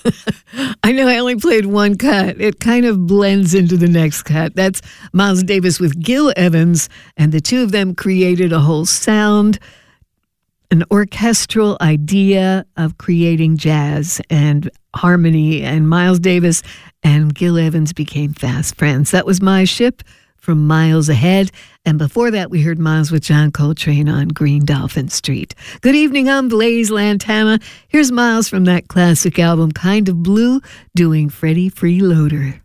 I know I only played one cut. It kind of blends into the next cut. That's Miles Davis with Gil Evans, and the two of them created a whole sound, an orchestral idea of creating jazz and harmony, and Miles Davis and Gil Evans became fast friends. That was My Ship from Miles Ahead, and before that we heard Miles with John Coltrane on Green Dolphin Street. Good evening, I'm Blaze Lantana. Here's Miles from that classic album Kind of Blue doing Freddie Freeloader.